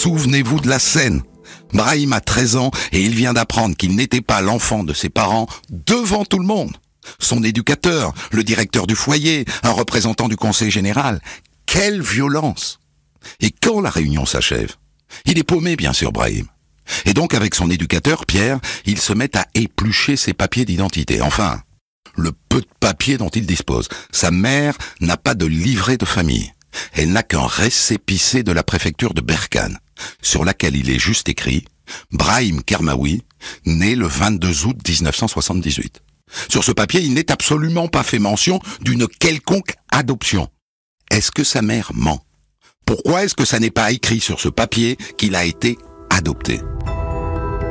Souvenez-vous de la scène. Brahim a 13 ans et il vient d'apprendre qu'il n'était pas l'enfant de ses parents devant tout le monde. Son éducateur, le directeur du foyer, un représentant du conseil général. Quelle violence! Et quand la réunion s'achève, il est paumé bien sûr Brahim. Et donc avec son éducateur, Pierre, ils se mettent à éplucher ses papiers d'identité. Enfin, le peu de papiers dont il dispose. Sa mère n'a pas de livret de famille. Elle n'a qu'un récépissé de la préfecture de Berkane, sur laquelle il est juste écrit « Brahim Kermaoui, né le 22 août 1978 ». Sur ce papier, il n'est absolument pas fait mention d'une quelconque adoption. Est-ce que sa mère ment? Pourquoi est-ce que ça n'est pas écrit sur ce papier qu'il a été adopté?